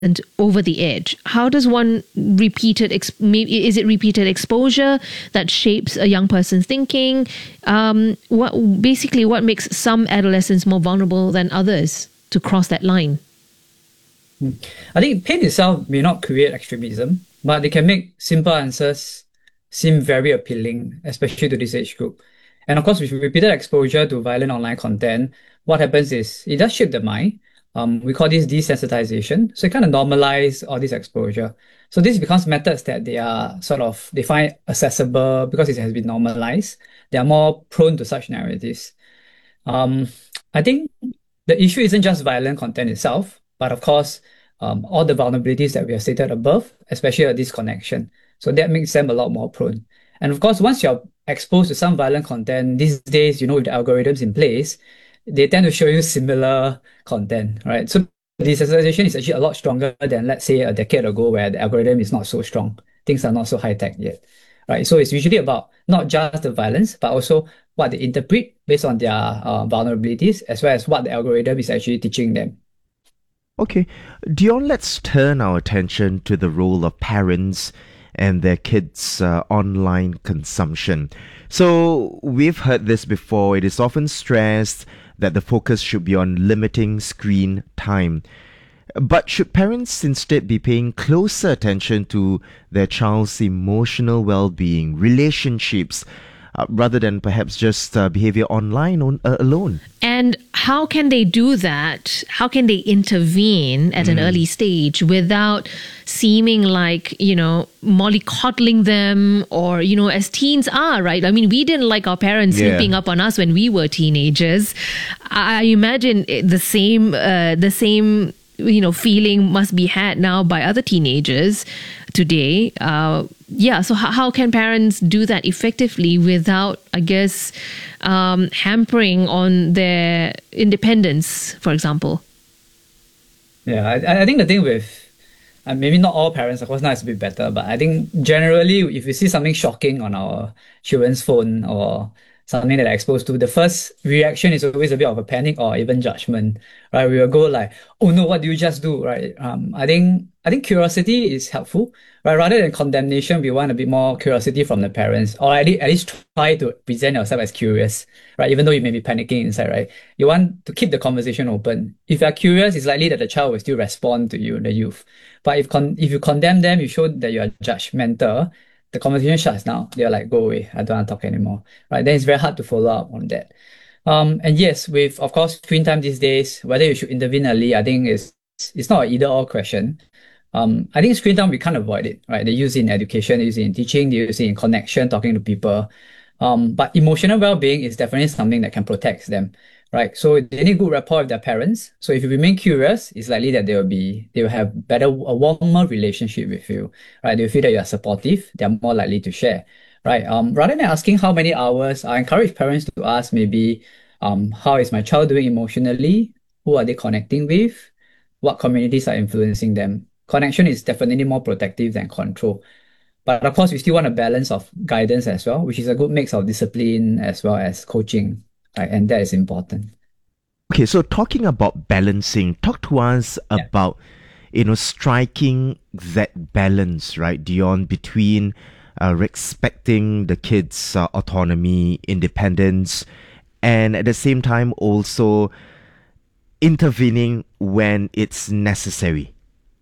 over the edge? How does one maybe is it repeated exposure that shapes a young person's thinking? What makes some adolescents more vulnerable than others to cross that line? I think pain itself may not create extremism, but they can make simple answers seem very appealing, especially to this age group. And of course, with repeated exposure to violent online content, what happens is it does shape the mind. We call this desensitization. So it kind of normalize all this exposure. So this becomes methods that they find accessible because it has been normalized. They are more prone to such narratives. Um, I think the issue isn't just violent content itself, but of course, all the vulnerabilities that we have stated above, especially a disconnection. So that makes them a lot more prone. And of course, once you're exposed to some violent content, these days, with the algorithms in place, they tend to show you similar content, right? So desensitization is actually a lot stronger than, let's say, a decade ago, where the algorithm is not so strong. Things are not so high tech yet, right? So it's usually about not just the violence, but also what they interpret based on their vulnerabilities, as well as what the algorithm is actually teaching them. Okay, Dion, let's turn our attention to the role of parents and their kids' online consumption. So, we've heard this before. It is often stressed that the focus should be on limiting screen time. But should parents instead be paying closer attention to their child's emotional well being, relationships, rather than perhaps just behavior online alone? And how can they do that? How can they intervene at an early stage without seeming like, mollycoddling them or, as teens are, right? I mean, we didn't like our parents sneaking up on us when we were teenagers. I imagine the same feeling must be had now by other teenagers today. So how can parents do that effectively without, I guess, hampering on their independence, for example? Yeah, I think the thing with maybe not all parents, of course, now it's a bit better, but I think generally, if we see something shocking on our children's phone or something that they're exposed to, the first reaction is always a bit of a panic or even judgment, right? We will go like, "Oh no, what do you just do?" Right? I think curiosity is helpful, right? Rather than condemnation, we want a bit more curiosity from the parents, or at least try to present yourself as curious, right? Even though you may be panicking inside, right? You want to keep the conversation open. If you're curious, it's likely that the child will still respond to you, the youth. But if you condemn them, you show that you are judgmental, the conversation shuts down. They're like, go away, I don't want to talk anymore. Right? Then it's very hard to follow up on that. And yes, with of course screen time these days, whether you should intervene early, I think it's not an either or question. I think screen time we can't avoid it, right? They use it in education, they use it in teaching, they use it in connection, talking to people. But emotional well-being is definitely something that can protect them, right? So they need good rapport with their parents. So if you remain curious, it's likely that they will have a warmer relationship with you, right? They will feel that you are supportive. They are more likely to share, right? Rather than asking how many hours, I encourage parents to ask maybe, how is my child doing emotionally? Who are they connecting with? What communities are influencing them? Connection is definitely more protective than control. But of course, we still want a balance of guidance as well, which is a good mix of discipline as well as coaching, right? And that is important. Okay, so talking about balancing, talk to us about, striking that balance, right, Dion, between respecting the kids' autonomy, independence, and at the same time also intervening when it's necessary.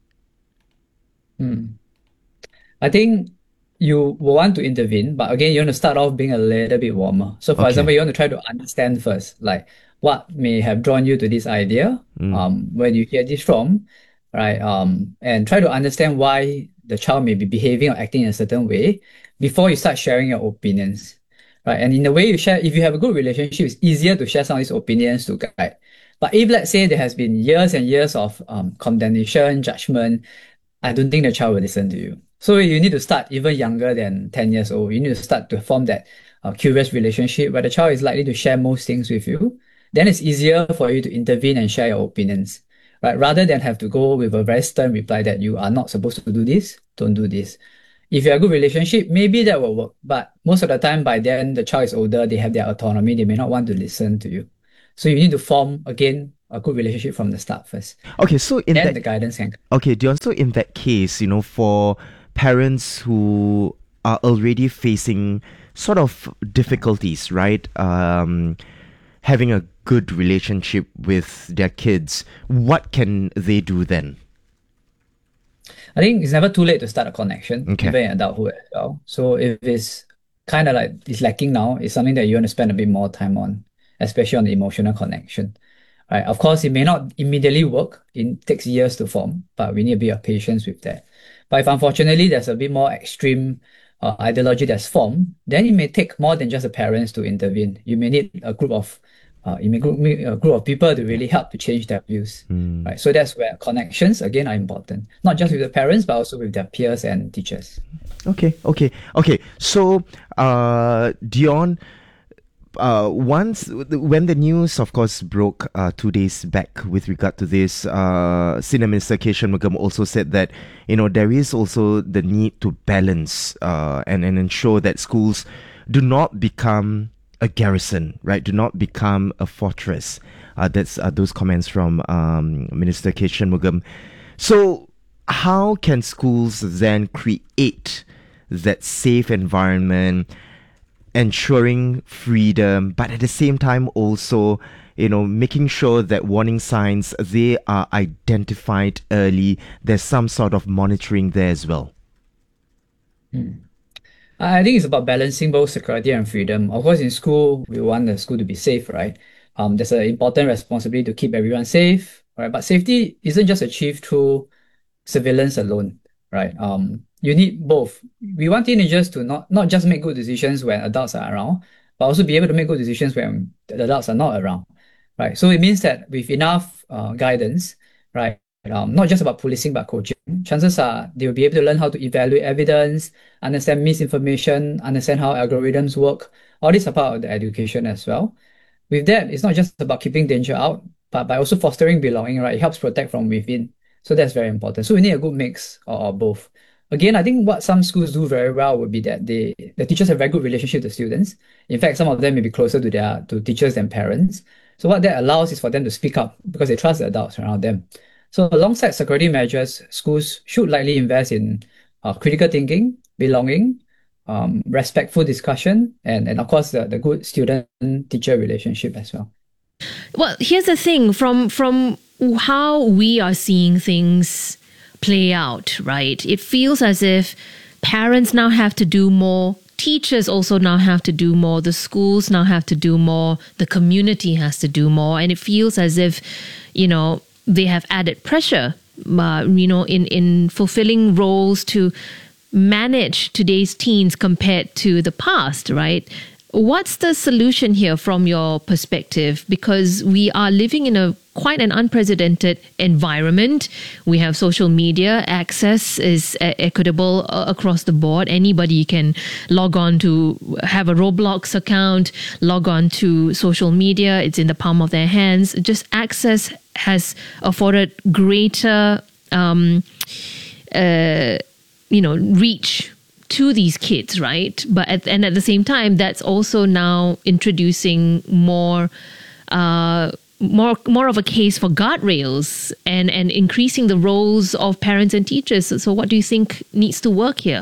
I think you will want to intervene, but again, you want to start off being a little bit warmer. So, for Okay. example, you want to try to understand first, like what may have drawn you to this idea, where do you hear this from, right? And try to understand why the child may be behaving or acting in a certain way before you start sharing your opinions, right? And in the way you share, if you have a good relationship, it's easier to share some of these opinions to guide. But if let's say there has been years and years of condemnation, judgment, I don't think the child will listen to you. So you need to start even younger than 10 years old. You need to start to form that curious relationship where the child is likely to share most things with you. Then it's easier for you to intervene and share your opinions, right? Rather than have to go with a very stern reply that you are not supposed to do this, don't do this. If you have a good relationship, maybe that will work. But most of the time, by then, the child is older, they have their autonomy, they may not want to listen to you. So you need to form, again, a good relationship from the start first. Okay, so in Then that the guidance can. okay, Dion, so in that case, for parents who are already facing sort of difficulties, right? Having a good relationship with their kids, what can they do then? I think it's never too late to start a connection, Okay. even in adulthood as well. So if it's kind of like it's lacking now, it's something that you want to spend a bit more time on, especially on the emotional connection. Right. Of course, it may not immediately work. It takes years to form, but we need a bit of patience with that. But if unfortunately there's a bit more extreme ideology that's formed, then it may take more than just the parents to intervene. You may need a group of a group of people to really help to change their views. Right. So that's where connections again are important, not just with the parents, but also with their peers and teachers. Okay. So, Dion, when the news, of course, broke 2 days back with regard to this, Senior Minister K. Shanmugam also said that there is also the need to balance and ensure that schools do not become a garrison, right? Do not become a fortress. That's those comments from Minister K. Shanmugam. So, how can schools then create that safe environment, ensuring freedom, but at the same time also, making sure that warning signs, they are identified early. There's some sort of monitoring there as well. I think it's about balancing both security and freedom. Of course, in school, we want the school to be safe, right? There's an important responsibility to keep everyone safe, right? But safety isn't just achieved through surveillance alone, right? You need both. We want teenagers to not just make good decisions when adults are around, but also be able to make good decisions when the adults are not around, right? So it means that with enough guidance, right, not just about policing but coaching, chances are they will be able to learn how to evaluate evidence, understand misinformation, understand how algorithms work. All these are part of the education as well. With that, it's not just about keeping danger out, but by also fostering belonging, right? It helps protect from within. So that's very important. So we need a good mix of both. Again, I think what some schools do very well would be that the teachers have very good relationship with the students. In fact, some of them may be closer to teachers than parents. So what that allows is for them to speak up because they trust the adults around them. So alongside security measures, schools should likely invest in critical thinking, belonging, respectful discussion, and of course the good student-teacher relationship as well. Well, here's the thing from how we are seeing things play out, right? It feels as if parents now have to do more. Teachers also now have to do more. The schools now have to do more. The community has to do more. And it feels as if, they have added pressure, in fulfilling roles to manage today's teens compared to the past, right? What's the solution here from your perspective? Because we are living in quite an unprecedented environment. We have social media. Access is equitable across the board. Anybody can log on to have a Roblox account, log on to social media. It's in the palm of their hands. Just access has afforded greater, reach to these kids, right? But at the same time, that's also now introducing more of a case for guardrails and increasing the roles of parents and teachers. So what do you think needs to work here?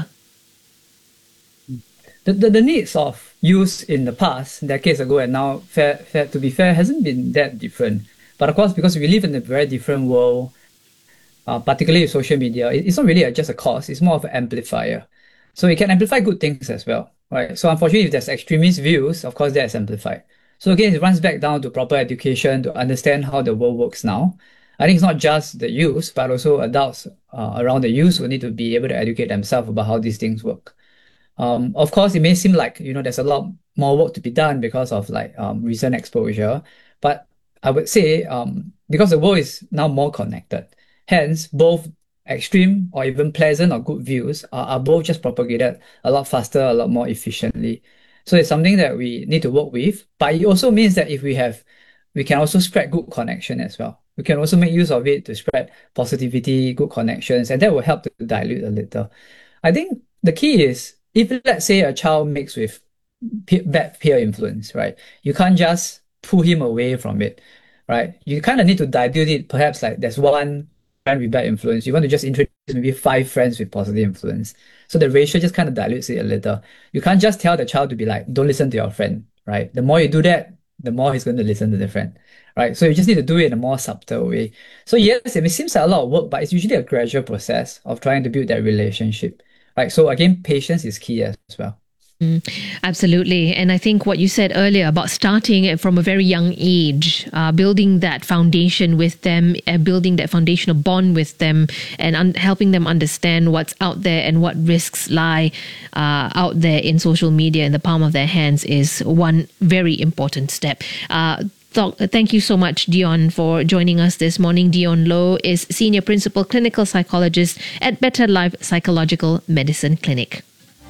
The needs of youth in the past, decades ago, and now, to be fair, hasn't been that different. But of course, because we live in a very different world, particularly with social media, it's not really just a cause, it's more of an amplifier. So it can amplify good things as well, right? So unfortunately, if there's extremist views, of course, that's amplified. So again, it runs back down to proper education to understand how the world works now. I think it's not just the youth, but also adults around the youth who need to be able to educate themselves about how these things work. Of course, it may seem like, there's a lot more work to be done because of recent exposure, but I would say because the world is now more connected, hence both extreme or even pleasant or good views are both just propagated a lot faster, a lot more efficiently. So it's something that we need to work with, but it also means that if we can also spread good connection as well. We can also make use of it to spread positivity, good connections, and that will help to dilute a little. I think the key is if, let's say, a child mixed with bad peer influence, right? You can't just pull him away from it. right? You kind of need to dilute it. Perhaps like there's one friend with bad influence. You want to just introduce maybe 5 friends with positive influence. So the ratio just kind of dilutes it a little. You can't just tell the child to be like, don't listen to your friend, right? The more you do that, the more he's going to listen to the friend, right? So you just need to do it in a more subtle way. So yes, it seems like a lot of work, but it's usually a gradual process of trying to build that relationship, right? So again, patience is key as well. Absolutely. And I think what you said earlier about starting from a very young age, building that foundation with them, building that foundational bond with them, and helping them understand what's out there and what risks lie out there in social media in the palm of their hands is one very important step. Thank you so much, Dion, for joining us this morning. Dion Loh is Senior Principal Clinical Psychologist at Better Life Psychological Medicine Clinic.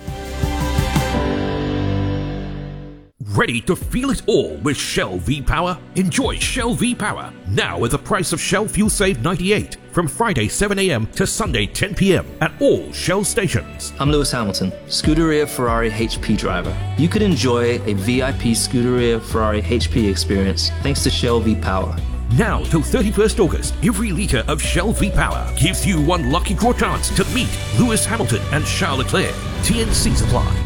Ready to feel it all with Shell V-Power? Enjoy Shell V-Power now at the price of Shell Fuel Save 98 from Friday 7 a.m. to Sunday 10 p.m. at all Shell stations. I'm Lewis Hamilton, Scuderia Ferrari HP driver. You could enjoy a VIP Scuderia Ferrari HP experience thanks to Shell V-Power. Now till 31st August, every litre of Shell V-Power gives you one lucky draw chance to meet Lewis Hamilton and Charles Leclerc. TNCs apply.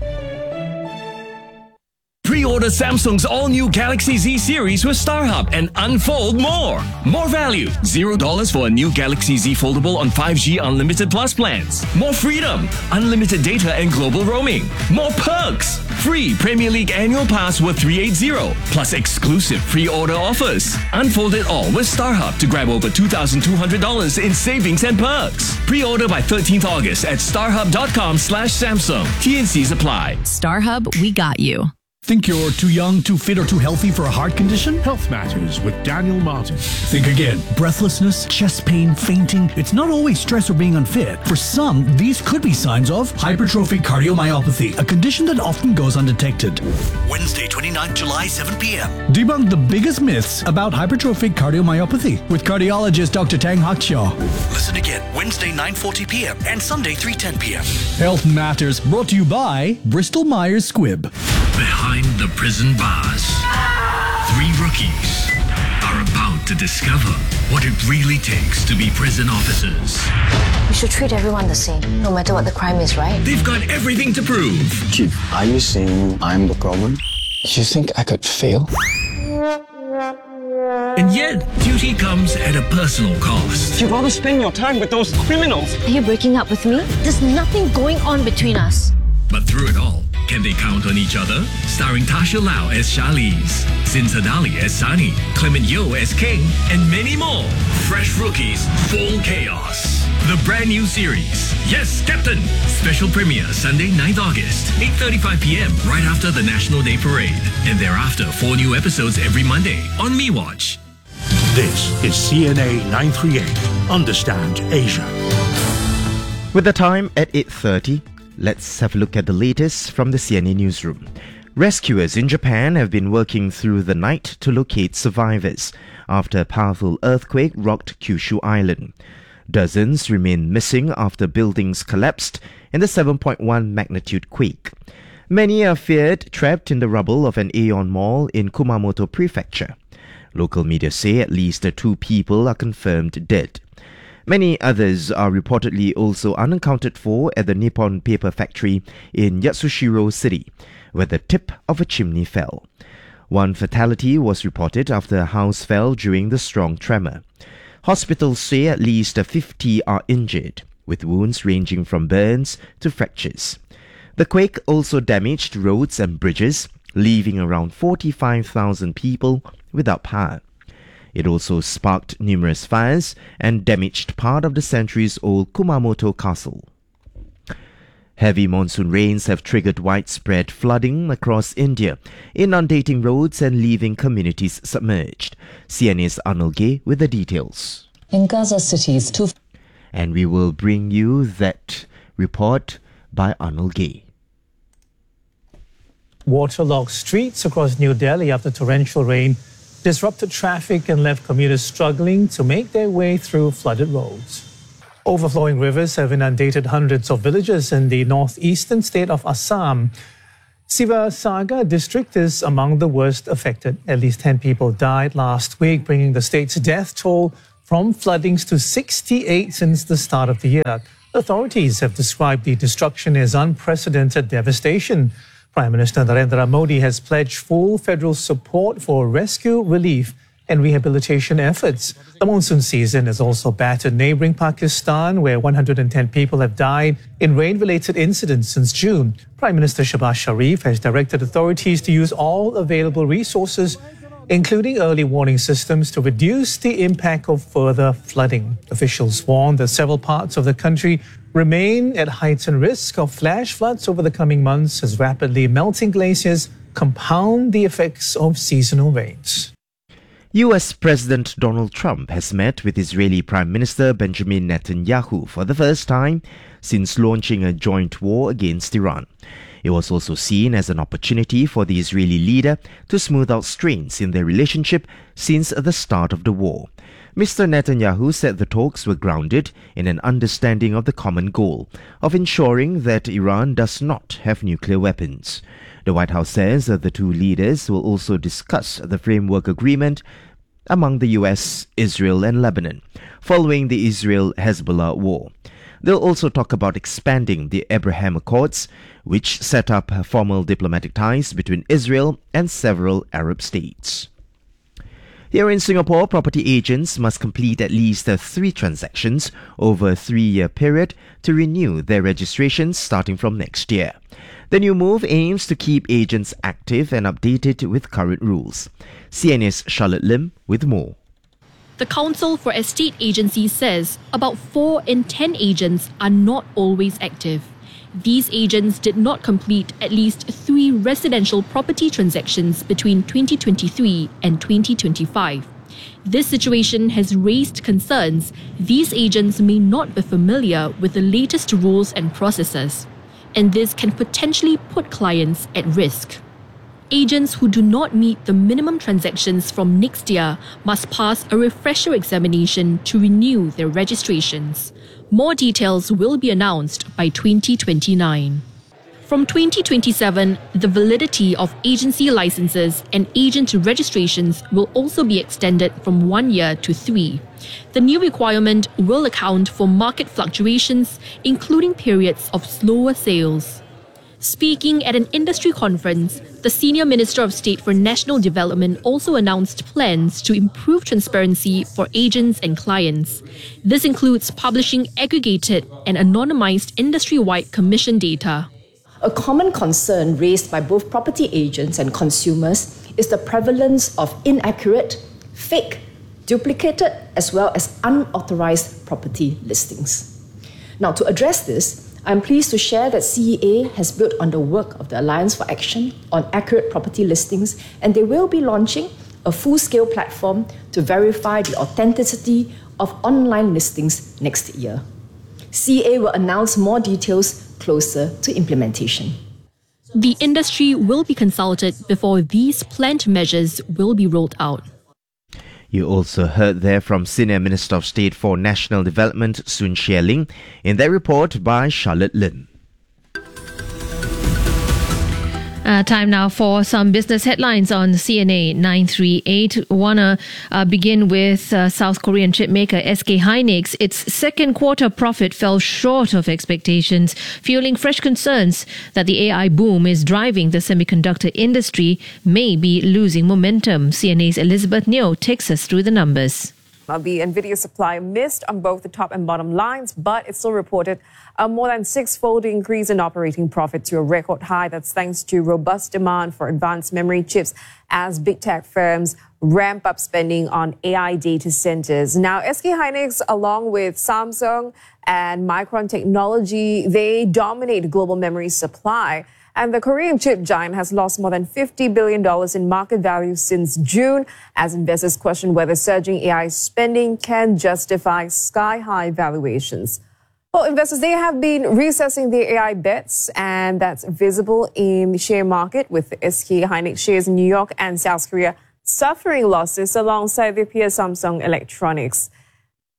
Pre-order Samsung's all-new Galaxy Z series with StarHub and unfold more. More value. $0 for a new Galaxy Z Foldable on 5G Unlimited Plus plans. More freedom. Unlimited data and global roaming. More perks. Free Premier League annual pass worth $380. Plus exclusive pre-order offers. Unfold it all with StarHub to grab over $2,200 in savings and perks. Pre-order by 13th August at starhub.com/Samsung. TNCs apply. StarHub, we got you. Think you're too young, too fit, or too healthy for a heart condition? Health Matters with Daniel Martin. Think again. Breathlessness, chest pain, fainting. It's not always stress or being unfit. For some, these could be signs of hypertrophic cardiomyopathy, a condition that often goes undetected. Wednesday, 29th July, 7 p.m. Debunk the biggest myths about hypertrophic cardiomyopathy with cardiologist Dr. Tang Hakshaw. Listen again, Wednesday, 9:40 p.m. and Sunday, 3:10 p.m. Health Matters, brought to you by Bristol Myers Squibb. Behind the prison bars, 3 rookies are about to discover what it really takes to be prison officers. We should treat everyone the same, no matter what the crime is, right? They've got everything to prove. Chief, are you saying I'm the problem? You think I could fail? And yet, duty comes at a personal cost. You'd rather spend your time with those criminals. Are you breaking up with me? There's nothing going on between us. But through it all, can they count on each other? Starring Tasha Lau as Charlize, Sin Sadali as Sunny, Clement Yeoh as King, and many more. Fresh rookies, full chaos. The brand new series, Yes, Captain! Special premiere Sunday, 9th August, 8:35 p.m. right after the National Day Parade. And thereafter, 4 new episodes every Monday on MeWatch. This is CNA 938. Understand Asia. With the time at 8:30, let's have a look at the latest from the CNA newsroom. Rescuers in Japan have been working through the night to locate survivors after a powerful earthquake rocked Kyushu Island. Dozens remain missing after buildings collapsed in the 7.1 magnitude quake. Many are feared trapped in the rubble of an Aeon Mall in Kumamoto Prefecture. Local media say at least 2 people are confirmed dead. Many others are reportedly also unaccounted for at the Nippon Paper Factory in Yatsushiro City, where the tip of a chimney fell. One fatality was reported after a house fell during the strong tremor. Hospitals say at least 50 are injured, with wounds ranging from burns to fractures. The quake also damaged roads and bridges, leaving around 45,000 people without power. It also sparked numerous fires and damaged part of the centuries-old Kumamoto Castle. Heavy monsoon rains have triggered widespread flooding across India, inundating roads and leaving communities submerged. CNA's Arnold Gay with the details. In Gaza cities, and we will bring you that report by Arnold Gay. Waterlogged streets across New Delhi after torrential rain disrupted traffic and left commuters struggling to make their way through flooded roads. Overflowing rivers have inundated hundreds of villages in the northeastern state of Assam. Sivasagar district is among the worst affected. At least 10 people died last week, bringing the state's death toll from floodings to 68 since the start of the year. Authorities have described the destruction as unprecedented devastation. Prime Minister Narendra Modi has pledged full federal support for rescue, relief and rehabilitation efforts. The monsoon season has also battered neighboring Pakistan, where 110 people have died in rain-related incidents since June. Prime Minister Shehbaz Sharif has directed authorities to use all available resources, including early warning systems, to reduce the impact of further flooding. Officials warn that several parts of the country remain at heightened risk of flash floods over the coming months as rapidly melting glaciers compound the effects of seasonal rains. US President Donald Trump has met with Israeli Prime Minister Benjamin Netanyahu for the first time since launching a joint war against Iran. It was also seen as an opportunity for the Israeli leader to smooth out strains in their relationship since the start of the war. Mr. Netanyahu said the talks were grounded in an understanding of the common goal of ensuring that Iran does not have nuclear weapons. The White House says that the two leaders will also discuss the framework agreement among the US, Israel and Lebanon, following the Israel-Hezbollah war. They'll also talk about expanding the Abraham Accords, which set up formal diplomatic ties between Israel and several Arab states. Here in Singapore, property agents must complete at least 3 transactions over a 3-year period to renew their registrations starting from next year. The new move aims to keep agents active and updated with current rules. CNA's Charlotte Lim with more. The Council for Estate Agencies says about 4 in 10 agents are not always active. These agents did not complete at least 3 residential property transactions between 2023 and 2025. This situation has raised concerns these agents may not be familiar with the latest rules and processes, and this can potentially put clients at risk. Agents who do not meet the minimum transactions from next year must pass a refresher examination to renew their registrations. More details will be announced by 2029. From 2027, the validity of agency licenses and agent registrations will also be extended from 1 year to 3. The new requirement will account for market fluctuations, including periods of slower sales. Speaking at an industry conference, the Senior Minister of State for National Development also announced plans to improve transparency for agents and clients. This includes publishing aggregated and anonymized industry-wide commission data. A common concern raised by both property agents and consumers is the prevalence of inaccurate, fake, duplicated, as well as unauthorized property listings. Now, to address this, I'm pleased to share that CEA has built on the work of the Alliance for Action on Accurate Property Listings, and they will be launching a full-scale platform to verify the authenticity of online listings next year. CEA will announce more details closer to implementation. The industry will be consulted before these planned measures will be rolled out. You also heard there from Senior Minister of State for National Development, Sun Xie-ling, in their report by Charlotte Lim. Time now for some business headlines on CNA 938. Want to begin with South Korean chipmaker SK hynix. Its second quarter profit fell short of expectations, fueling fresh concerns that the AI boom is driving the semiconductor industry may be losing momentum. CNA's Elizabeth Neo takes us through the numbers. Now, the NVIDIA supply missed on both the top and bottom lines, but it still reported a more than 6-fold increase in operating profit to a record high. That's thanks to robust demand for advanced memory chips as big tech firms ramp up spending on AI data centers. Now, SK hynix, along with Samsung and Micron Technology, they dominate global memory supply. And the Korean chip giant has lost more than $50 billion in market value since June, as investors question whether surging AI spending can justify sky-high valuations. Well, investors, they have been reassessing their AI bets, and that's visible in the share market, with SK hynix shares in New York and South Korea suffering losses alongside their peer Samsung Electronics.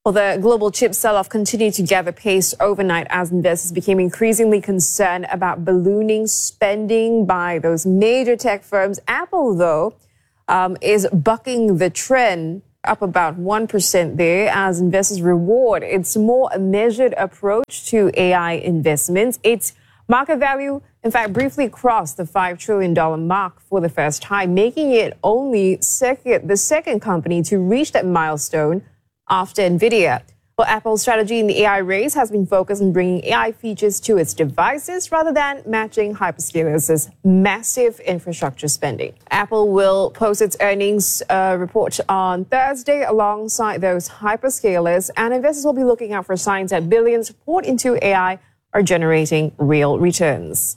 Well, the global chip sell-off continued to gather pace overnight as investors became increasingly concerned about ballooning spending by those major tech firms. Apple, though, is bucking the trend, up about 1% there as investors reward its more measured approach to AI investments. Its market value, in fact, briefly crossed the $5 trillion mark for the first time, making it only the second company to reach that milestone after NVIDIA. Well, Apple's strategy in the AI race has been focused on bringing AI features to its devices rather than matching hyperscalers' massive infrastructure spending. Apple will post its earnings report on Thursday alongside those hyperscalers, and investors will be looking out for signs that billions poured into AI are generating real returns.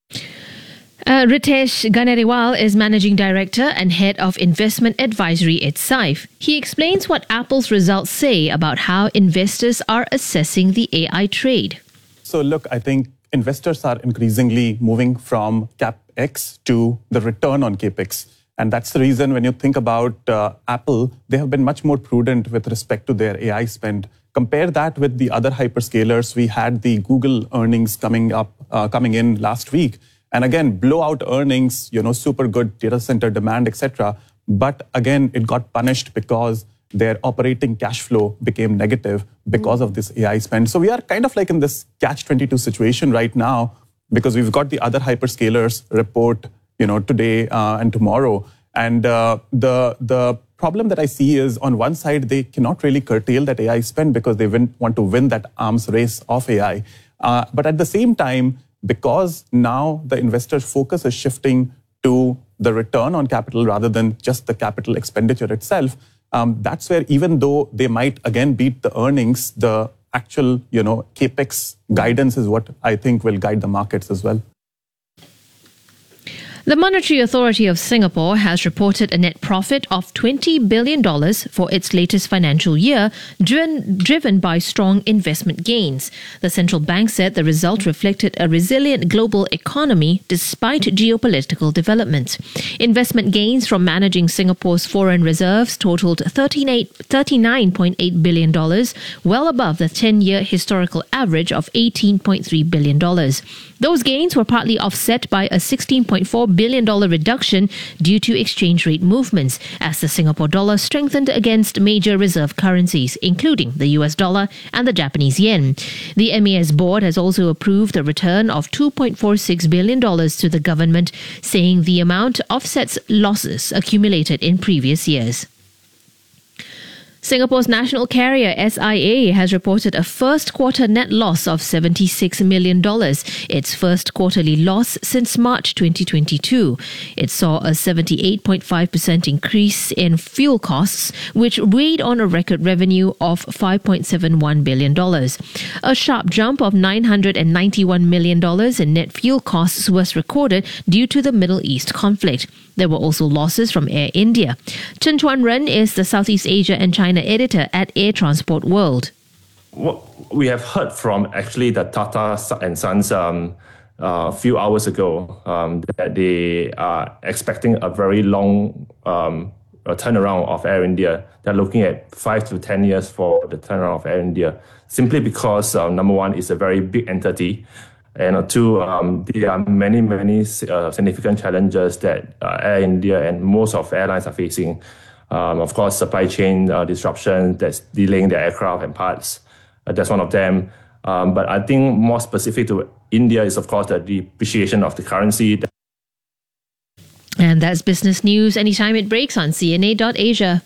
Ritesh Ganeriwal is Managing Director and Head of Investment Advisory at SAIF. He explains what Apple's results say about how investors are assessing the AI trade. So look, I think investors are increasingly moving from CapEx to the return on CapEx. And that's the reason when you think about Apple, they have been much more prudent with respect to their AI spend. Compare that with the other hyperscalers. We had the Google earnings coming in last week. And again, blowout earnings, super good data center demand, etc. But again, it got punished because their operating cash flow became negative because of this AI spend. So we are kind of like in this catch-22 situation right now because we've got the other hyperscalers report, today and tomorrow. And the problem that I see is on one side, they cannot really curtail that AI spend because they want to win that arms race of AI. But at the same time, because now the investor focus is shifting to the return on capital rather than just the capital expenditure itself, that's where even though they might again beat the earnings, the actual, CapEx guidance is what I think will guide the markets as well. The Monetary Authority of Singapore has reported a net profit of $20 billion for its latest financial year, driven by strong investment gains. The central bank said the result reflected a resilient global economy despite geopolitical developments. Investment gains from managing Singapore's foreign reserves totaled $39.8 billion, well above the 10-year historical average of $18.3 billion. Those gains were partly offset by a $16.4 billion reduction due to exchange rate movements as the Singapore dollar strengthened against major reserve currencies, including the US dollar and the Japanese yen. The MAS board has also approved a return of $2.46 billion to the government, saying the amount offsets losses accumulated in previous years. Singapore's national carrier SIA has reported a first quarter net loss of $76 million, its first quarterly loss since March 2022. It saw a 78.5% increase in fuel costs, which weighed on a record revenue of $5.71 billion. A sharp jump of $991 million in net fuel costs was recorded due to the Middle East conflict. There were also losses from Air India. Chen Chuan-ren is the Southeast Asia and China editor at Air Transport World. What we have heard from actually the Tata and Sons a few hours ago that they are expecting a very long turnaround of Air India. They're looking at 5 to 10 years for the turnaround of Air India, simply because number one, it's a very big entity. And two, there are many significant challenges that Air India and most of airlines are facing. Of course, supply chain disruption that's delaying their aircraft and parts. That's one of them. But I think more specific to India is, of course, the depreciation of the currency. And that's business news anytime it breaks on CNA.Asia.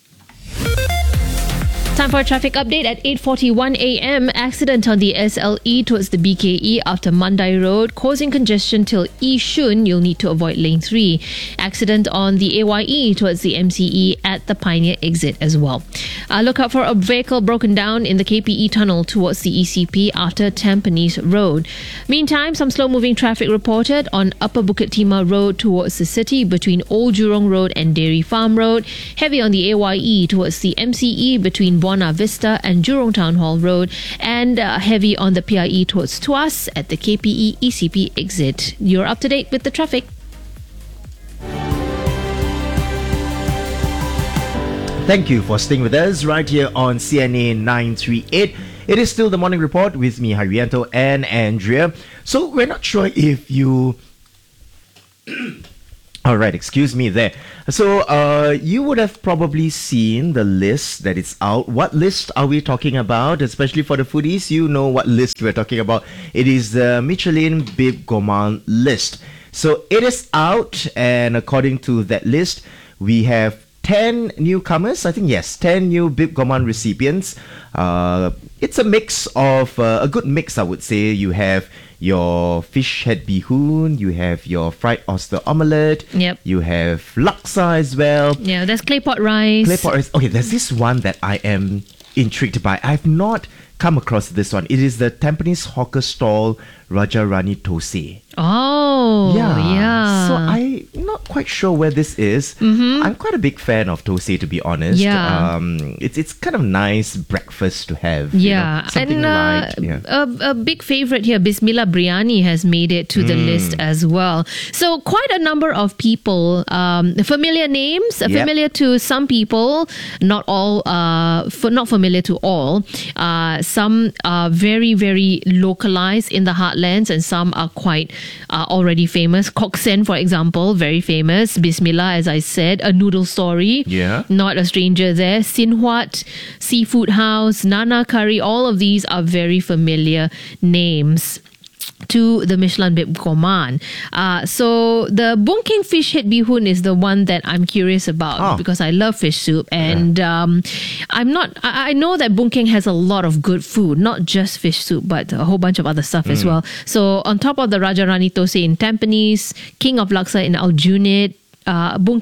Time for a traffic update at 8:41 a.m. Accident on the SLE towards the BKE after Mandai Road, causing congestion till Yishun. You'll need to avoid lane 3. Accident on the AYE towards the MCE at the Pioneer exit as well. Look out for a vehicle broken down in the KPE tunnel towards the ECP after Tampines Road. Meantime, some slow-moving traffic reported on Upper Bukit Timah Road towards the city between Old Jurong Road and Dairy Farm Road. Heavy on the AYE towards the MCE between Buona Vista and Jurong Town Hall Road, and heavy on the PIE towards Tuas at the KPE ECP exit. You're up to date with the traffic. Thank you for staying with us right here on CNA 938. It is still the morning report with me, Haryanto and Andrea. So we're not sure if you... All right, excuse me there. So you would have probably seen the list that is out. What list are we talking about? Especially for the foodies, you know what list we're talking about. It is the Michelin Bib Gourmand list. So it is out, and according to that list, we have 10 newcomers. I think, yes, 10 new Bib Gourmand recipients. It's a mix of, a good mix, I would say. You have your fish head bee hoon, you have your fried oyster omelette, Yep. you have laksa as well. Yeah, there's clay pot rice. Clay pot rice. Okay, there's this one that I am intrigued by. I've not come across this one. It is the Tampines hawker stall Raja Rani Thosai. Oh, yeah. So I'm not quite sure where this is. I'm quite a big fan of thosai, to be honest. Yeah. It's kind of nice breakfast to have. Yeah, something light. Yeah. a big favorite here, Bismillah Biryani, has made it to the list as well. So quite a number of people, familiar names, familiar to some people, not all, not familiar to all. Some are very, very localized in the heartlands, and some are quite already famous. Kok Sen, for example, very famous. Bismillah, as I said, A Noodle Story. Yeah. Not a stranger there. Sin Huat, Seafood House, Nana Curry, all of these are very familiar names to the Michelin Bib Gourmand. So the Boon King fish head bee hoon is the one that I'm curious about because I love fish soup, and I know that Boon King has a lot of good food, not just fish soup, but a whole bunch of other stuff as well. So on top of the Raja Rani Thosai in Tampines, King of Laksa in Aljunied, Boon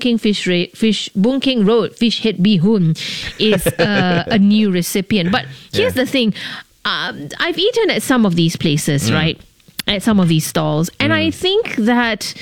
King Road fish head bee hoon is a new recipient. But here's the thing, I've eaten at some of these places, right? At some of these stalls, and I think that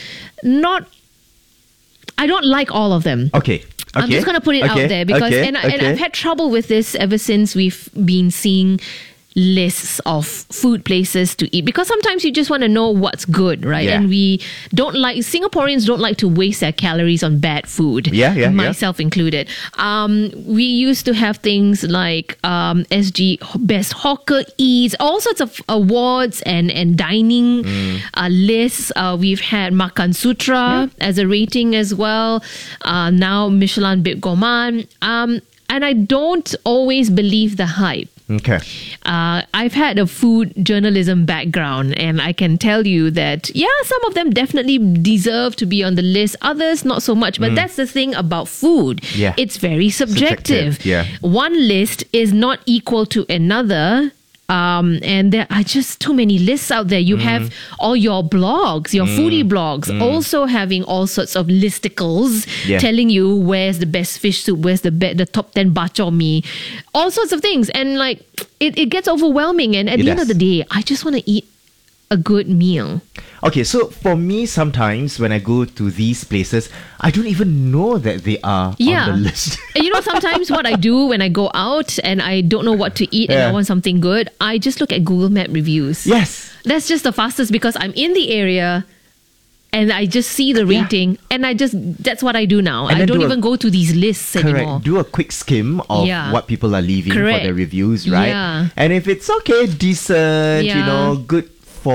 I don't like all of them. Okay. I'm just going to put it out there because, and I've had trouble with this ever since we've been seeing lists of food places to eat, because sometimes you just want to know what's good, right? Yeah. And Singaporeans don't like to waste their calories on bad food. Myself included. We used to have things like SG Best Hawker Eats, all sorts of awards and dining lists. We've had Makan Sutra as a rating as well. Now Michelin Bib Gourmand. And I don't always believe the hype. Okay. I've had a food journalism background, and I can tell you that, some of them definitely deserve to be on the list. Others, not so much. But that's the thing about food. Yeah. It's very subjective. Yeah. One list is not equal to another. And there are just too many lists out there. You have all your blogs, your foodie blogs, also having all sorts of listicles telling you where's the best fish soup, where's the top 10 bak chor mee, all sorts of things. And like, it gets overwhelming. And at the end of the day, I just want to eat a good meal. Okay, so for me, sometimes when I go to these places, I don't even know that they are on the list. And sometimes what I do when I go out and I don't know what to eat and I want something good, I just look at Google Map reviews. Yes. That's just the fastest, because I'm in the area and I just see the rating and that's what I do now. I don't even go to these lists anymore. Do a quick skim of what people are leaving for their reviews, right? Yeah. And if it's okay, decent, good,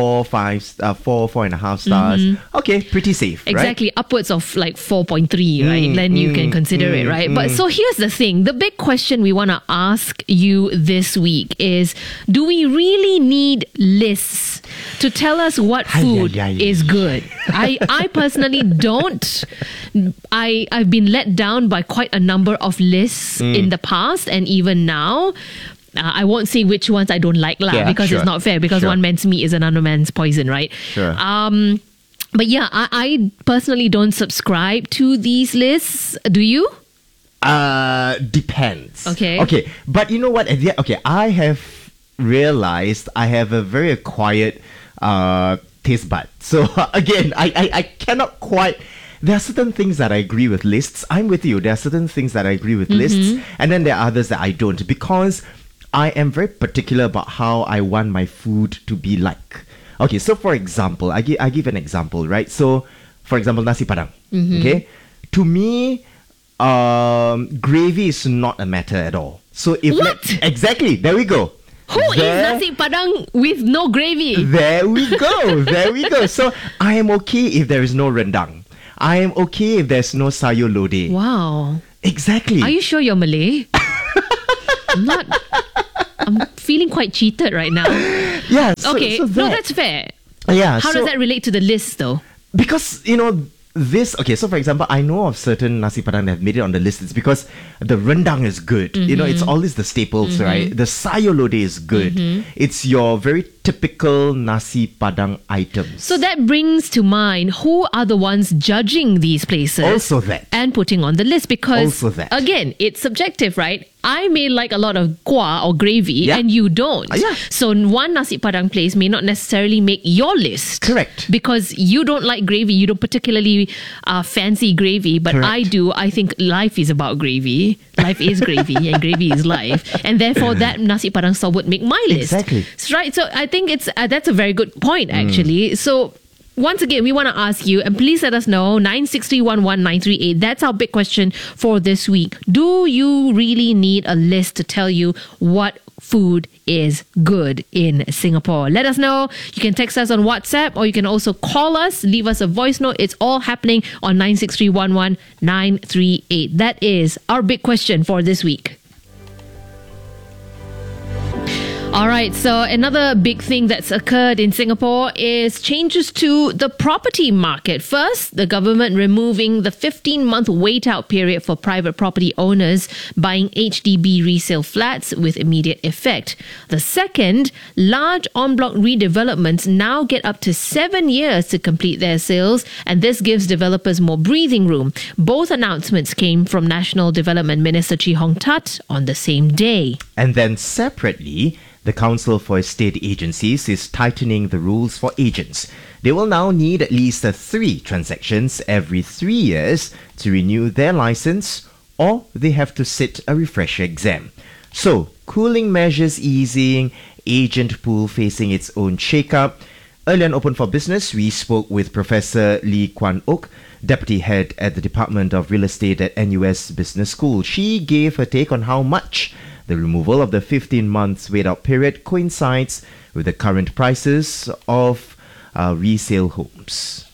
4.5 stars. Okay, pretty safe, exactly, right? Upwards of like 4.3, right? Then you can consider it, right? But so here's the thing. The big question we want to ask you this week is, do we really need lists to tell us what food is good? I personally don't. I've been let down by quite a number of lists in the past and even now. I won't say which ones I don't like because it's not fair, because one man's meat is another man's poison, right? Sure. But I personally don't subscribe to these lists. Do you? Depends. Okay. But you know what? I have realized I have a very acquired taste bud. So again, I cannot quite... There are certain things that I agree with lists. I'm with you. There are certain things that I agree with lists. And then there are others that I don't, because I am very particular about how I want my food to be like. Okay, so for example, I give an example, right? So, for example, nasi padang. Okay, to me, gravy is not a matter at all. So if What? Exactly, there we go. Who eats nasi padang with no gravy? There we go. There we go. So I am okay if there is no rendang. I am okay if there's no sayur lodeh. Wow. Exactly. Are you sure you're Malay? I'm feeling quite cheated right now. Yeah. Okay. So No, that's fair. Yeah. How does that relate to the list though? Because, so for example, I know of certain nasi padang that have made it on the list. It's because the rendang is good. It's always the staples, right? The sayur lodeh is good. It's your very typical nasi padang items. So that brings to mind, who are the ones judging these places? Also that. And putting on the list, because Also that. again, it's subjective, right? I may like a lot of kuah or gravy and you don't. Yeah. So one nasi padang place may not necessarily make your list. Correct. Because you don't like gravy, you don't particularly fancy gravy, but Correct. I do. I think life is about gravy. Life is gravy and gravy is life. And therefore that nasi padang stall would make my list. Exactly. Right. So I think it's that's a very good point actually. So once again, we want to ask you, and please let us know, 96311-938. That's our big question for this week. Do you really need a list to tell you what food is good in Singapore? Let us know. You can text us on WhatsApp, or you can also call us, leave us a voice note. It's all happening on 96311-938. That is our big question for this week. All right, so another big thing that's occurred in Singapore is changes to the property market. First, the government removing the 15-month wait-out period for private property owners buying HDB resale flats with immediate effect. The second, large en-bloc redevelopments now get up to 7 years to complete their sales, and this gives developers more breathing room. Both announcements came from National Development Minister Chee Hong Tat on the same day. And then separately, the Council for Estate Agencies is tightening the rules for agents. They will now need at least 3 transactions every 3 years to renew their license, or they have to sit a refresher exam. So, cooling measures easing, agent pool facing its own shake-up. Earlier on Open for Business, we spoke with Professor Lee Kwan Ook, Deputy Head at the Department of Real Estate at NUS Business School. She gave her take on how much the removal of the 15 months wait-out period coincides with the current prices of resale homes.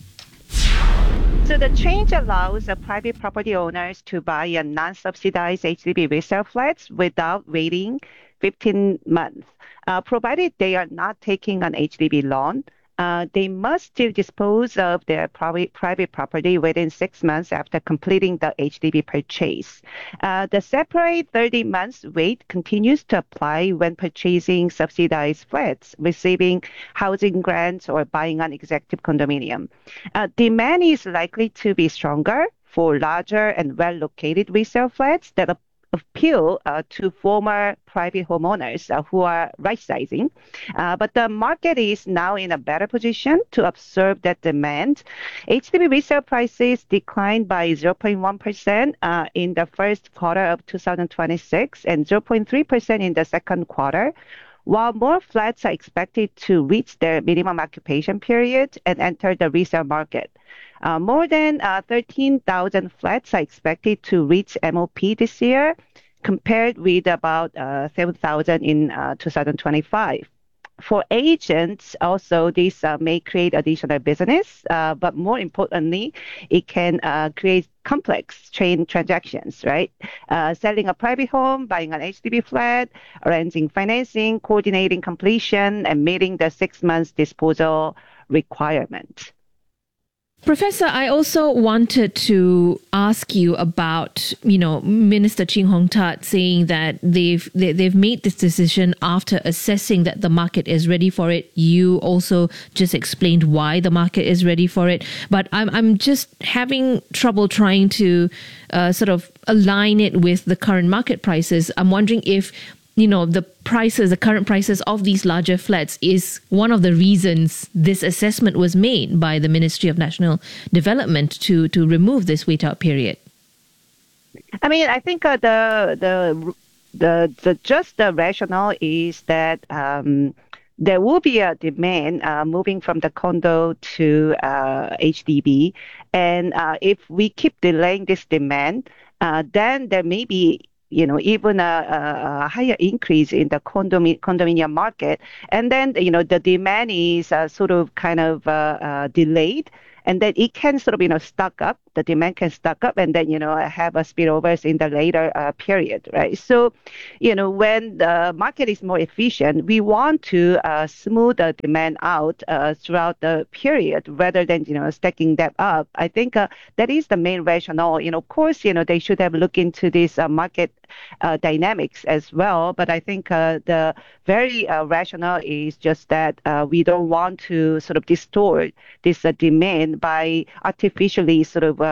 So the change allows private property owners to buy a non-subsidized HDB resale flats without waiting 15 months, provided they are not taking an HDB loan. They must still dispose of their private property within 6 months after completing the HDB purchase. The separate 30 months wait continues to apply when purchasing subsidized flats, receiving housing grants, or buying an executive condominium. Demand is likely to be stronger for larger and well-located resale flats that appeal to former private homeowners who are right-sizing. But the market is now in a better position to absorb that demand. HDB resale prices declined by 0.1% in the first quarter of 2026 and 0.3% in the second quarter, while more flats are expected to reach their minimum occupation period and enter the resale market. More than 13,000 flats are expected to reach MOP this year, compared with about 7,000 in 2025. For agents, also, this may create additional business, but more importantly, it can create complex chain transactions, right? Selling a private home, buying an HDB flat, arranging financing, coordinating completion, and meeting the 6 months disposal requirement. Professor, I also wanted to ask you about, Minister Chee Hong Tat saying that they've made this decision after assessing that the market is ready for it. You also just explained why the market is ready for it, but I'm just having trouble trying to sort of align it with the current market prices. I'm wondering if the current prices of these larger flats is one of the reasons this assessment was made by the Ministry of National Development to remove this wait-out period. I mean, I think the rationale is that there will be a demand moving from the condo to HDB, and if we keep delaying this demand, then there may be even a higher increase in the condominium market. And then, the demand is sort of kind of delayed. And then it can sort of, stock up. The demand can stock up and then, have a spillovers in the later period, right? So, when the market is more efficient, we want to smooth the demand out throughout the period rather than, stacking that up. I think that is the main rationale. Of course, they should have looked into this market dynamics as well. But I think the very rationale is just that we don't want to sort of distort this demand by artificially sort of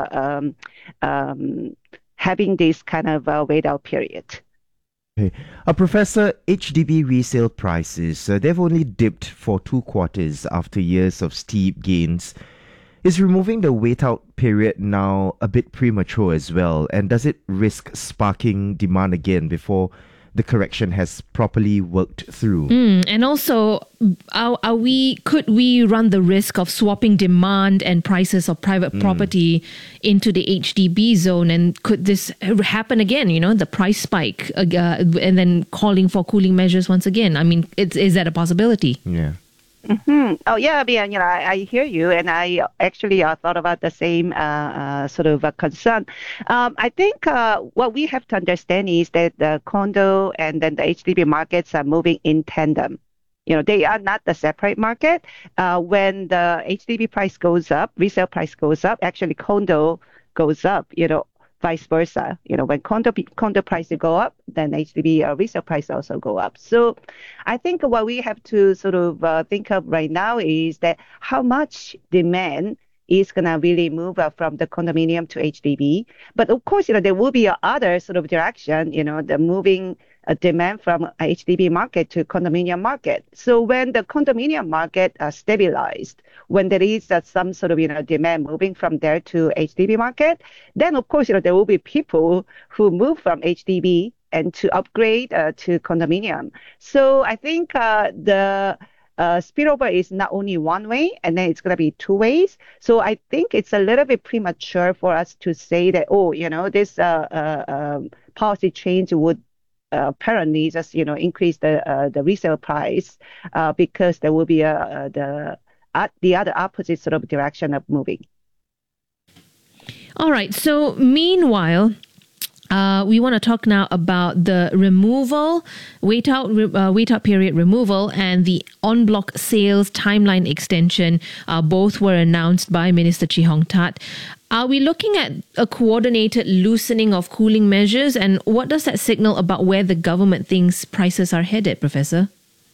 having this kind of wait out period. Okay. Professor, HDB resale prices, they've only dipped for 2 quarters after years of steep gains. Is removing the wait out period now a bit premature as well? And does it risk sparking demand again before the correction has properly worked through? And also, could we run the risk of swapping demand and prices of private property into the HDB zone? And could this happen again? The price spike and then calling for cooling measures once again. I mean, is that a possibility? Yeah. Mm-hmm. Oh, yeah, I mean, I hear you, and I actually thought about the same sort of concern. I think what we have to understand is that the condo and then the HDB markets are moving in tandem. They are not the separate market. When the HDB price goes up, resale price goes up, actually condo goes up, vice versa. When condo prices go up, then HDB resale price also go up. So I think what we have to sort of think of right now is that how much demand is going to really move from the condominium to HDB. But of course, there will be other sort of direction, the moving demand from HDB market to condominium market. So when the condominium market stabilized, when there is some sort of, demand moving from there to HDB market, then of course, there will be people who move from HDB and to upgrade to condominium. So I think the spillover is not only one way, and then it's going to be 2 ways. So I think it's a little bit premature for us to say that, this policy change would apparently just, increase the resale price because there will be the other opposite sort of direction of moving. All right. So meanwhile, we want to talk now about the removal, wait out period removal, and the en bloc sales timeline extension. Both were announced by Minister Chee Hong Tat. Are we looking at a coordinated loosening of cooling measures, and what does that signal about where the government thinks prices are headed, Professor?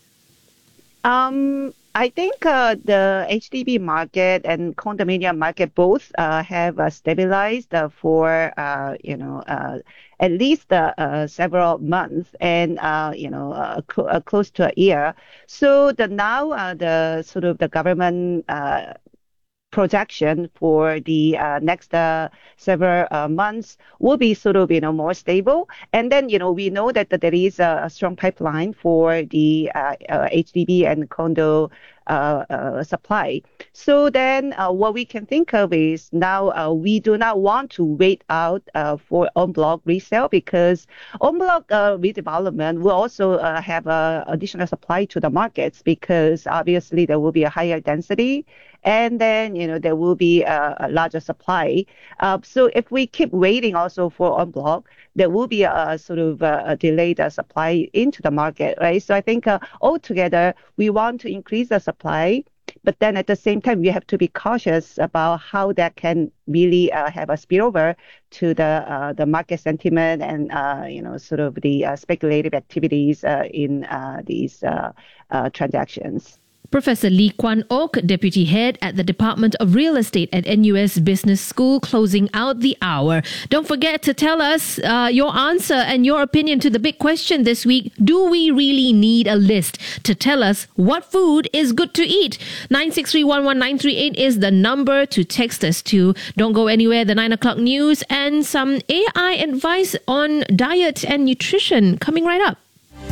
I think the HDB market and condominium market both have stabilized for at least several months and close to a year. So the sort of the government projection for the next several months will be sort of, more stable. And then, we know that there is a strong pipeline for the HDB and condo supply. So then what we can think of is now we do not want to wait out for en bloc resale because en bloc redevelopment will also have additional supply to the markets because obviously there will be a higher density and then, there will be a larger supply. So if we keep waiting also for en bloc, there will be a sort of a delayed supply into the market, right? So I think altogether, we want to increase the supply, but then at the same time, we have to be cautious about how that can really have a spillover to the market sentiment and, sort of the speculative activities in these transactions. Professor Lee Kwan Ok, Deputy Head at the Department of Real Estate at NUS Business School, closing out the hour. Don't forget to tell us your answer and your opinion to the big question this week. Do we really need a list to tell us what food is good to eat? 963-11938 is the number to text us to. Don't go anywhere. The 9 o'clock news and some AI advice on diet and nutrition coming right up.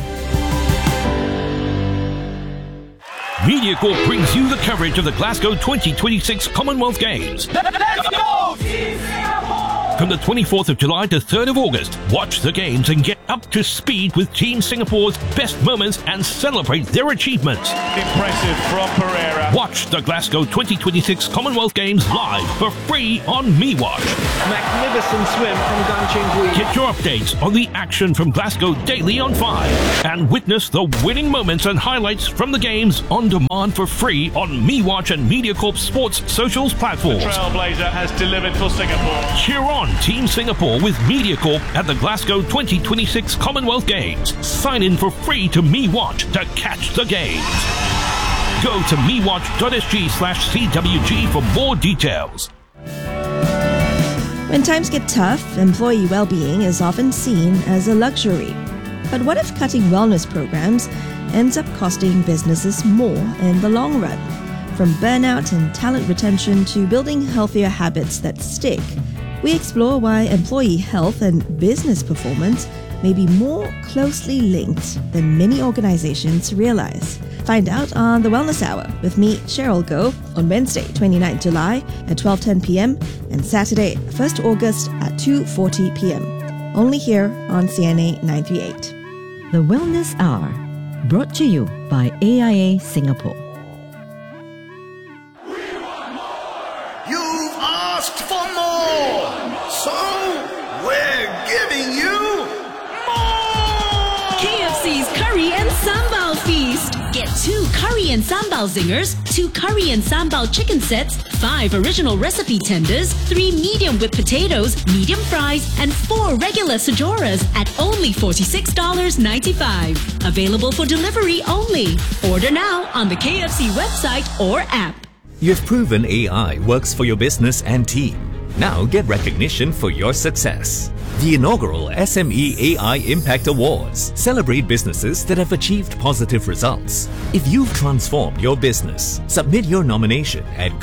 MediaCorp brings you the coverage of the Glasgow 2026 Commonwealth Games. Let's go! Team Singapore! From the 24th of July to 3rd of August, watch the games and get up to speed with Team Singapore's best moments and celebrate their achievements. Impressive from Pereira. Watch the Glasgow 2026 Commonwealth Games live for free on MeWatch. Magnificent swim from Gan Cheng-Hui. Get your updates on the action from Glasgow daily on 5 and witness the winning moments and highlights from the games on demand for free on MeWatch and MediaCorp Sports socials platforms. The Trailblazer has delivered for Singapore. Cheer on Team Singapore with MediaCorp at the Glasgow 2026 Commonwealth Games. Sign in for free to MeWatch to catch the games. Go to mewatch.sg/CWG for more details. When times get tough, employee well-being is often seen as a luxury. But what if cutting wellness programs ends up costing businesses more in the long run? From burnout and talent retention to building healthier habits that stick, we explore why employee health and business performance may be more closely linked than many organizations realize. Find out on The Wellness Hour with me, Cheryl Goh, on Wednesday, 29 July at 12:10 p.m. and Saturday, 1st August at 2:40 p.m. Only here on CNA 938. The Wellness Hour, brought to you by AIA Singapore. You've asked for more, so we're giving you more! KFC's Curry and Sambal Feast. Get 2 Curry and Sambal Zingers, 2 Curry and Sambal chicken sets, 5 original recipe tenders, 3 medium with potatoes, medium fries, and 4 regular Sajoras at only $46.95. Available for delivery only. Order now on the KFC website or app. You've proven AI works for your business and team. Now get recognition for your success. The inaugural SME AI Impact Awards celebrate businesses that have achieved positive results. If you've transformed your business, submit your nomination at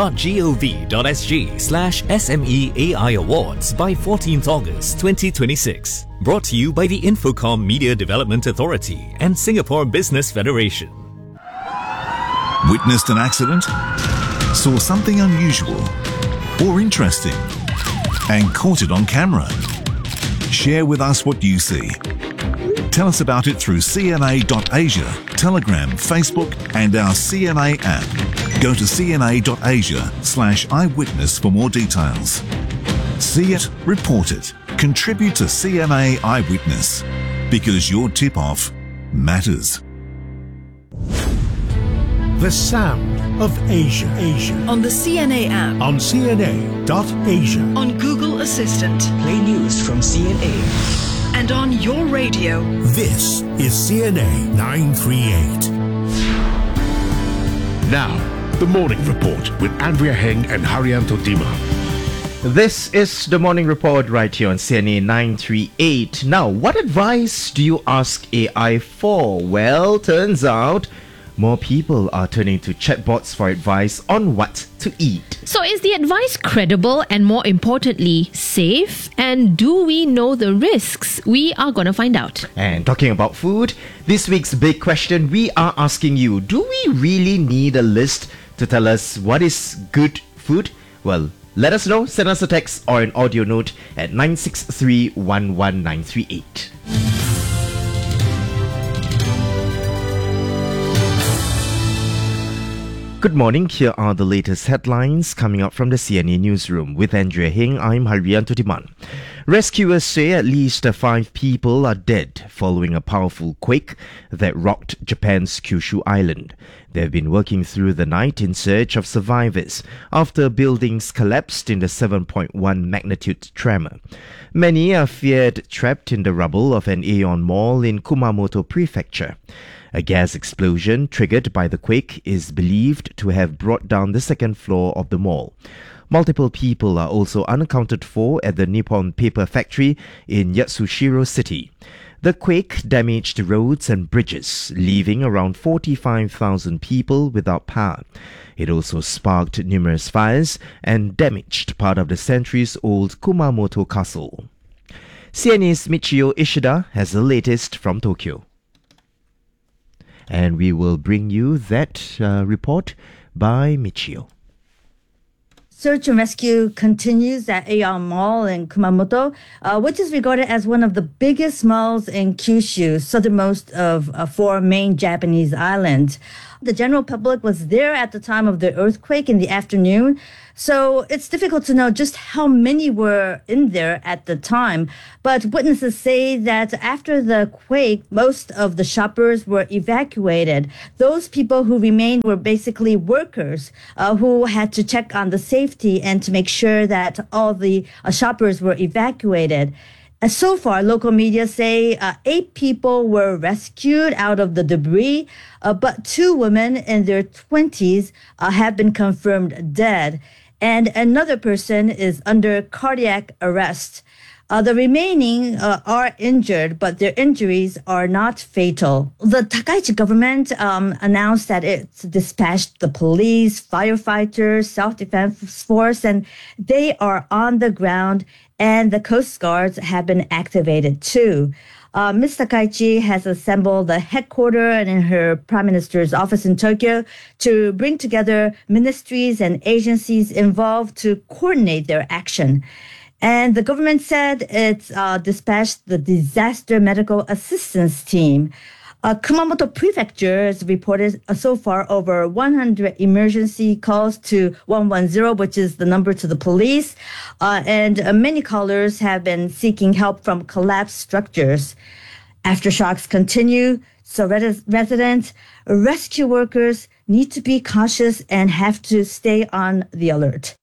go.gov.sg/SME AI Awards by 14th August 2026. Brought to you by the Infocom Media Development Authority and Singapore Business Federation. Witnessed an accident? Saw something unusual or interesting and caught it on camera? Share with us what you see. Tell us about it through cna.asia, Telegram, Facebook and our CNA app. Go to cna.asia/eyewitness for more details. See it, report it, contribute to CNA Eyewitness, because your tip-off matters. The sound of Asia. On the CNA app. On CNA.Asia. On Google Assistant. Play news from CNA. And on your radio. This is CNA 938. Now, the Morning Report with Andrea Heng and Haryanto Dima. This is the Morning Report right here on CNA 938. Now, what advice do you ask AI for? Well, turns out more people are turning to chatbots for advice on what to eat. So is the advice credible and, more importantly, safe? And do we know the risks? We are going to find out. And talking about food, this week's big question we are asking you, do we really need a list to tell us what is good food? Well, let us know. Send us a text or an audio note at 963 11938. Good morning, here are the latest headlines coming up from the CNA newsroom. With Andrea Heng, I'm Haryanto Diman. Rescuers say at least 5 people are dead following a powerful quake that rocked Japan's Kyushu Island. They've been working through the night in search of survivors after buildings collapsed in the 7.1 magnitude tremor. Many are feared trapped in the rubble of an Aeon Mall in Kumamoto Prefecture. A gas explosion triggered by the quake is believed to have brought down the second floor of the mall. Multiple people are also unaccounted for at the Nippon Paper Factory in Yatsushiro City. The quake damaged roads and bridges, leaving around 45,000 people without power. It also sparked numerous fires and damaged part of the centuries-old Kumamoto Castle. CNA's Michio Ishida has the latest from Tokyo. And we will bring you that report by Michio. Search and rescue continues at Aeon Mall in Kumamoto, which is regarded as one of the biggest malls in Kyushu, southernmost of 4 main Japanese islands. The general public was there at the time of the earthquake in the afternoon, so it's difficult to know just how many were in there at the time. But witnesses say that after the quake, most of the shoppers were evacuated. Those people who remained were basically workers who had to check on the safety and to make sure that all the shoppers were evacuated. So far, local media say 8 people were rescued out of the debris, but 2 women in their 20s have been confirmed dead, and another person is under cardiac arrest. The remaining are injured, but their injuries are not fatal. The Takaichi government announced that it's dispatched the police, firefighters, self-defense force, and they are on the ground, and the Coast Guards have been activated too. Ms. Takaichi has assembled the headquarters in her Prime Minister's office in Tokyo to bring together ministries and agencies involved to coordinate their action. And the government said it's dispatched the Disaster Medical Assistance Team. Kumamoto Prefecture has reported so far over 100 emergency calls to 110, which is the number to the police. And many callers have been seeking help from collapsed structures. Aftershocks continue, so residents, rescue workers need to be cautious and have to stay on the alert.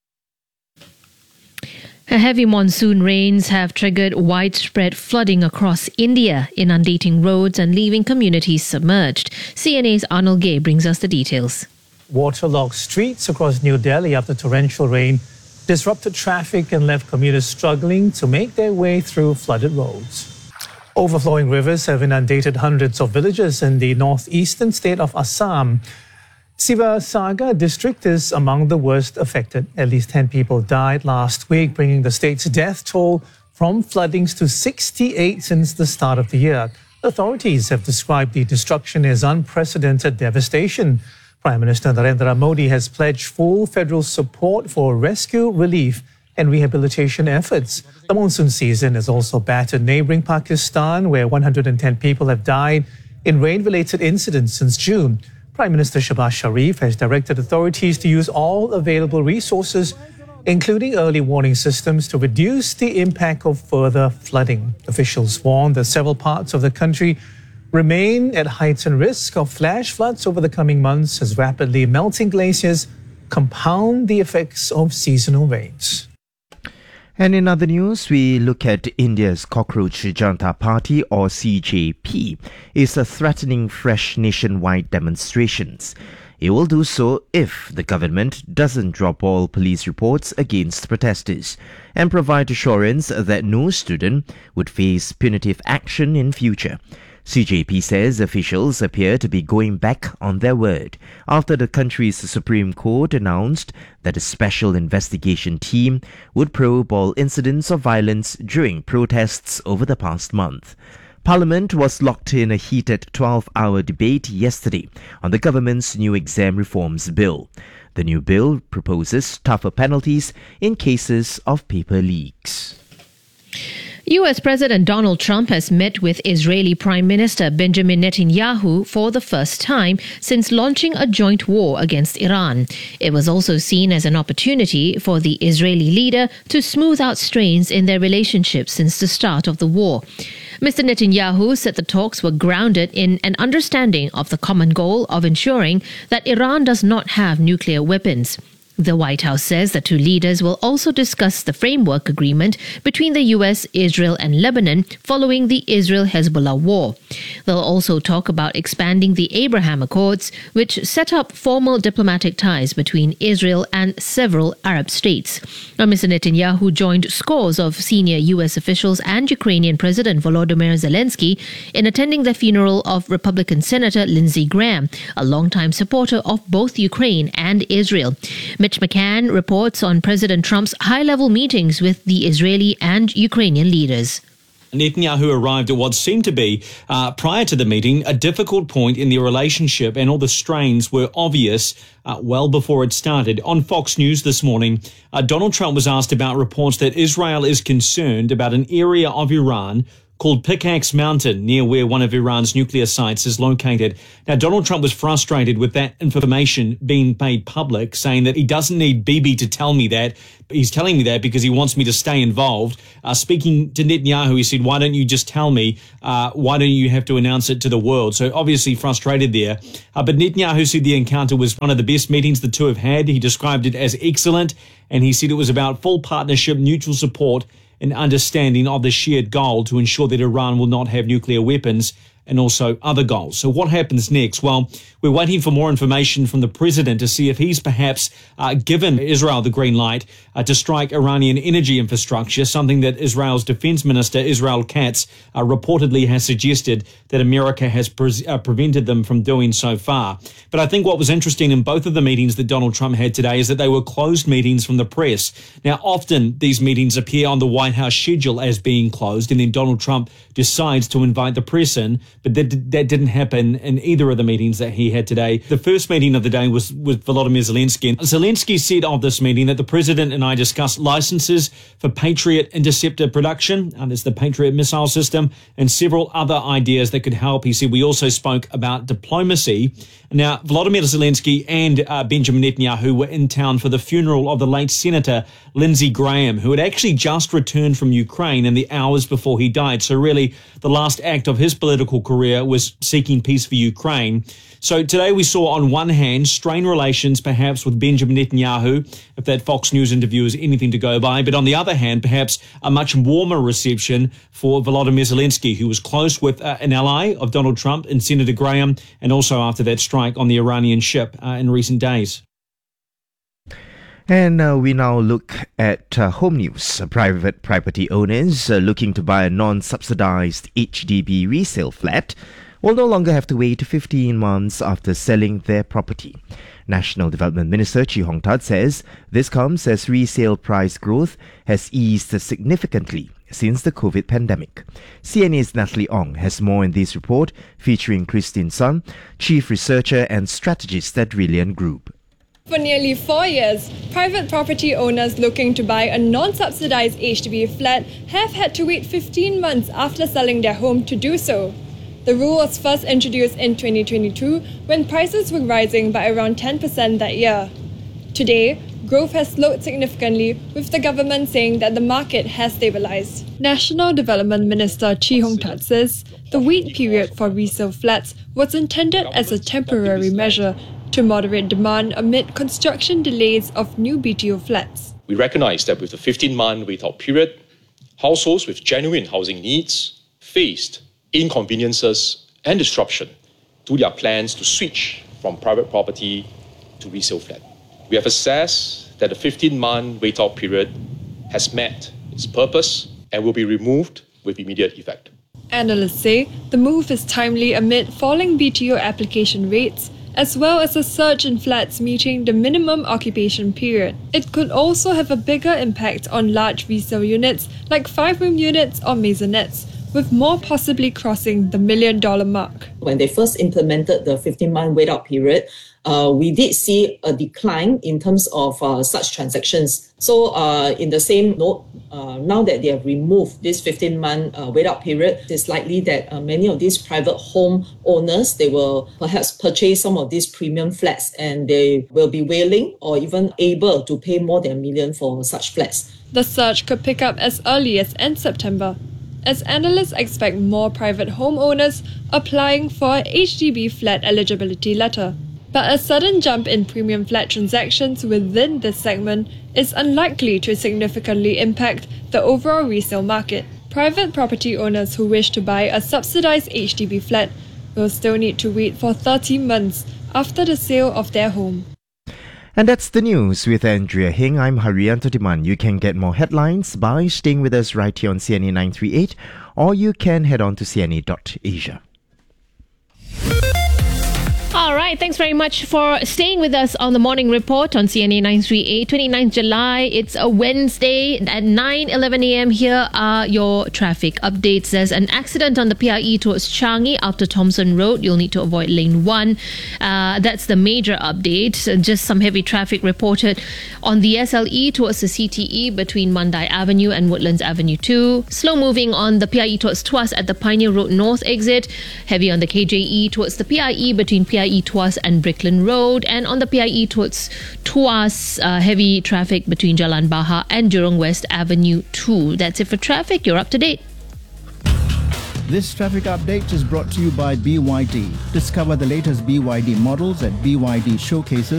Heavy monsoon rains have triggered widespread flooding across India, inundating roads and leaving communities submerged. CNA's Arnold Gay brings us the details. Waterlogged streets across New Delhi after torrential rain disrupted traffic and left commuters struggling to make their way through flooded roads. Overflowing rivers have inundated hundreds of villages in the northeastern state of Assam. Sivasagar district is among the worst affected. At least 10 people died last week, bringing the state's death toll from floodings to 68 since the start of the year. Authorities have described the destruction as unprecedented devastation. Prime Minister Narendra Modi has pledged full federal support for rescue, relief and rehabilitation efforts. The monsoon season has also battered neighboring Pakistan, where 110 people have died in rain-related incidents since June. Prime Minister Shehbaz Sharif has directed authorities to use all available resources, including early warning systems, to reduce the impact of further flooding. Officials warn that several parts of the country remain at heightened risk of flash floods over the coming months as rapidly melting glaciers compound the effects of seasonal rains. And in other news, we look at India's Cockroach Janata Party, or CJP, is threatening fresh nationwide demonstrations. It will do so if the government doesn't drop all police reports against protesters and provide assurance that no student would face punitive action in future. CJP says officials appear to be going back on their word after the country's Supreme Court announced that a special investigation team would probe all incidents of violence during protests over the past month. Parliament was locked in a heated 12-hour debate yesterday on the government's new exam reforms bill. The new bill proposes tougher penalties in cases of paper leaks. US President Donald Trump has met with Israeli Prime Minister Benjamin Netanyahu for the first time since launching a joint war against Iran. It was also seen as an opportunity for the Israeli leader to smooth out strains in their relationship since the start of the war. Mr. Netanyahu said the talks were grounded in an understanding of the common goal of ensuring that Iran does not have nuclear weapons. The White House says the two leaders will also discuss the framework agreement between the US, Israel and Lebanon following the Israel-Hezbollah war. They'll also talk about expanding the Abraham Accords, which set up formal diplomatic ties between Israel and several Arab states. Mr. Netanyahu joined scores of senior US officials and Ukrainian President Volodymyr Zelensky in attending the funeral of Republican Senator Lindsey Graham, a longtime supporter of both Ukraine and Israel. Mitch McCann reports on President Trump's high-level meetings with the Israeli and Ukrainian leaders. Netanyahu arrived at what seemed to be, prior to the meeting, a difficult point in their relationship, and all the strains were obvious well before it started. On Fox News this morning, Donald Trump was asked about reports that Israel is concerned about an area of Iran called Pickaxe Mountain, near where one of Iran's nuclear sites is located. Now, Donald Trump was frustrated with that information being made public, saying that he doesn't need Bibi to tell me that. He's telling me that because he wants me to stay involved. Speaking to Netanyahu, he said, why don't you just tell me? Why don't you have to announce it to the world? So obviously frustrated there. But Netanyahu said the encounter was one of the best meetings the two have had. He described it as excellent, and he said it was about full partnership, mutual support, an understanding of the shared goal to ensure that Iran will not have nuclear weapons and also other goals. So what happens next? Well, we're waiting for more information from the president to see if he's perhaps given Israel the green light to strike Iranian energy infrastructure, something that Israel's defense minister, Israel Katz, reportedly has suggested that America has prevented them from doing so far. But I think what was interesting in both of the meetings that Donald Trump had today is that they were closed meetings from the press. Now, often these meetings appear on the White House schedule as being closed, and then Donald Trump decides to invite the press in, but that didn't happen in either of the meetings that he had today. The first meeting of the day was with Volodymyr Zelensky. Zelensky said of this meeting that the president and I discussed licenses for Patriot interceptor production, there's the Patriot missile system, and several other ideas that could help. He said we also spoke about diplomacy. Now, Volodymyr Zelensky and Benjamin Netanyahu were in town for the funeral of the late Senator Lindsey Graham, who had actually just returned from Ukraine in the hours before he died. So really, the last act of his political career was seeking peace for Ukraine. So today we saw on one hand strained relations perhaps with Benjamin Netanyahu, if that Fox News interview is anything to go by, but on the other hand perhaps a much warmer reception for Volodymyr Zelensky, who was close with an ally of Donald Trump and Senator Graham, and also after that strike on the Iranian ship in recent days. And we now look at home news. Private property owners looking to buy a non-subsidized HDB resale flat will no longer have to wait 15 months after selling their property. National Development Minister Chee Hong Tat says this comes as resale price growth has eased significantly since the COVID pandemic. CNA's Natalie Ong has more in this report featuring Christine Sun, Chief Researcher and Strategist at Brilliant Group. For nearly 4 years, private property owners looking to buy a non-subsidized HDB flat have had to wait 15 months after selling their home to do so. The rule was first introduced in 2022 when prices were rising by around 10% that year. Today, growth has slowed significantly, with the government saying that the market has stabilized. National Development Minister Chee Hong Tat says the wait period for resale flats was intended as a temporary measure to moderate demand amid construction delays of new BTO flats. We recognize that with the 15-month wait-out period, households with genuine housing needs faced inconveniences and disruption to their plans to switch from private property to resale flat. We have assessed that the 15-month wait-out period has met its purpose and will be removed with immediate effect. Analysts say the move is timely amid falling BTO application rates, as well as a surge in flats meeting the minimum occupation period. It could also have a bigger impact on large resale units like 5-room units or maisonettes, with more possibly crossing the $1 million mark. When they first implemented the 15-month wait-out period, we did see a decline in terms of such transactions. So in the same note, now that they have removed this 15-month wait-out period, it's likely that many of these private home owners, they will perhaps purchase some of these premium flats and they will be willing or even able to pay more than $1 million for such flats. The surge could pick up as early as end September, as analysts expect more private homeowners applying for a HDB flat eligibility letter. But a sudden jump in premium flat transactions within this segment is unlikely to significantly impact the overall resale market. Private property owners who wish to buy a subsidized HDB flat will still need to wait for 30 months after the sale of their home. And that's the news with Andrea Hing. I'm Haryanto Diman. You can get more headlines by staying with us right here on CNA 938, or you can head on to cna.asia. All right. right, thanks very much for staying with us on the Morning Report on CNA 938, 29th July. It's a Wednesday at 9:11 a.m. Here are your traffic updates. There's an accident on the PIE towards Changi after Thompson Road. You'll need to avoid lane 1. That's the major update. Just some heavy traffic reported on the SLE towards the CTE between Mandai Avenue and Woodlands Avenue 2. Slow moving on the PIE towards Tuas at the Pioneer Road North exit. Heavy on the KJE towards the PIE between PIE Tuas and Brickland Road. And on the PIE towards Tuas, heavy traffic between Jalan Bahar and Jurong West Avenue 2. That's it for traffic. You're up to date. This traffic update is brought to you by BYD. Discover the latest BYD models at BYD showcases